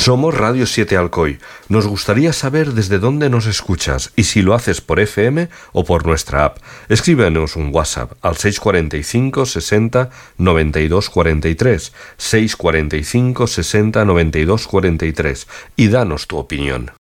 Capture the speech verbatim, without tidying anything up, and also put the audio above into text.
Somos Radio siete Alcoy. Nos gustaría saber desde dónde nos escuchas y si lo haces por F M o por nuestra app. Escríbenos un WhatsApp al seis cuarenta y cinco, sesenta, noventa y dos cuarenta y tres, seis cuarenta y cinco, sesenta, noventa y dos cuarenta y tres y danos tu opinión.